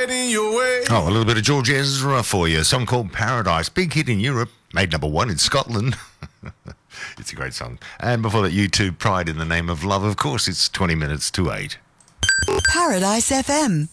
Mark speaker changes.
Speaker 1: heading your way.
Speaker 2: Oh, a little bit of George Ezra for you. A song called Paradise. Big hit in Europe. Made number one in Scotland. It's a great song. And before that, U2, Pride in the Name of Love. Of course, it's 20 minutes to 8.
Speaker 3: Paradise FM.